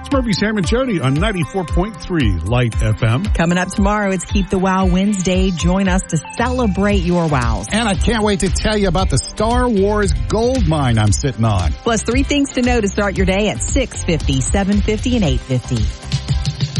It's Murphy, Sam, and Jody on 94.3 Light FM. Coming up tomorrow, it's Keep the Wow Wednesday. Join us to celebrate your wows. And I can't wait to tell you about the Star Wars gold mine I'm sitting on. Plus 3 things to know to start your day at 6:50, 7:50, and 8:50.